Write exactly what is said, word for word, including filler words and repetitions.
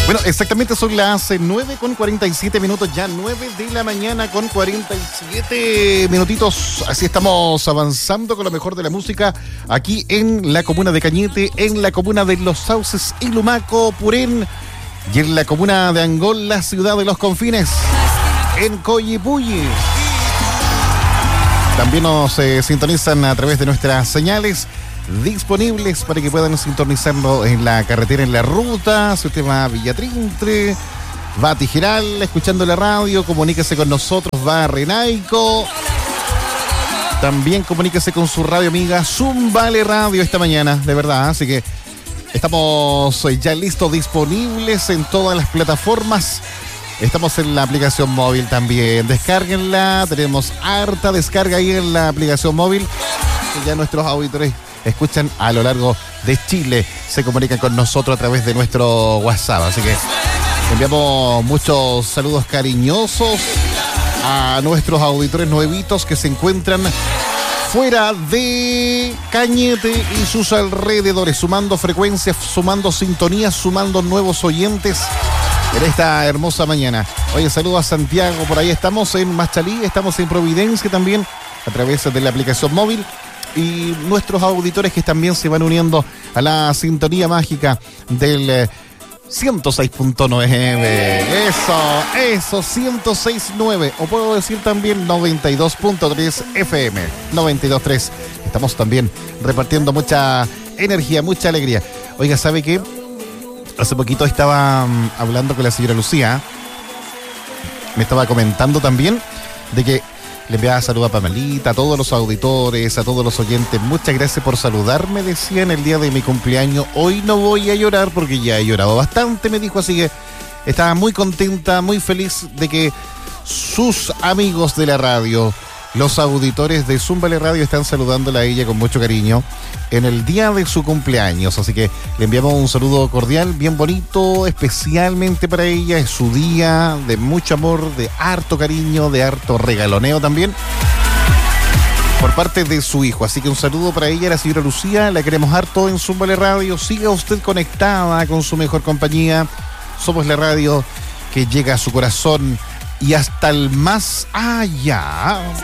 Bueno, exactamente son las nueve con cuarenta y siete minutos, ya nueve de la mañana con cuarenta y siete minutitos. Así estamos avanzando con lo mejor de la música aquí en la comuna de Cañete, en la comuna de Los Sauces y Lumaco, Purén, y en la comuna de Angol, la ciudad de los confines, en Coyipulli. También nos eh, sintonizan a través de nuestras señales disponibles para que puedan sintonizarlo en la carretera, en la ruta. Si usted va a Villatrintre, va a Tijeral, escuchando la radio, comuníquese con nosotros, va a Renaico. También comuníquese con su radio amiga Zumbale Radio esta mañana, de verdad. Así que estamos ya listos, disponibles en todas las plataformas. Estamos en la aplicación móvil también. Descárguenla, tenemos harta descarga ahí en la aplicación móvil, que ya nuestros auditores escuchan a lo largo de Chile, se comunican con nosotros a través de nuestro WhatsApp. Así que enviamos muchos saludos cariñosos a nuestros auditores nuevitos que se encuentran fuera de Cañete y sus alrededores, sumando frecuencias, sumando sintonías, sumando nuevos oyentes en esta hermosa mañana. Oye, saludos a Santiago, por ahí estamos en Machalí, estamos en Providencia también a través de la aplicación móvil. Y nuestros auditores que también se van uniendo a la sintonía mágica del eh, ciento seis punto nueve. Eso, eso, ciento seis punto nueve. O puedo decir también noventa y dos punto tres F M. noventa y dos punto tres. Estamos también repartiendo mucha energía, mucha alegría. Oiga, ¿sabe qué? Hace poquito estaba um, hablando con la señora Lucía. Me estaba comentando también de que le enviaba saludos a Pamelita, a todos los auditores, a todos los oyentes. Muchas gracias por saludarme, decía, en el día de mi cumpleaños. Hoy no voy a llorar porque ya he llorado bastante, me dijo. Así que estaba muy contenta, muy feliz de que sus amigos de la radio, los auditores de Zumbale Radio, están saludándola a ella con mucho cariño en el día de su cumpleaños. Así que le enviamos un saludo cordial, bien bonito, especialmente para ella. Es su día de mucho amor, de harto cariño, de harto regaloneo también por parte de su hijo. Así que un saludo para ella, la señora Lucía. La queremos harto en Zumbale Radio. Siga usted conectada con su mejor compañía. Somos la radio que llega a su corazón y hasta el más allá.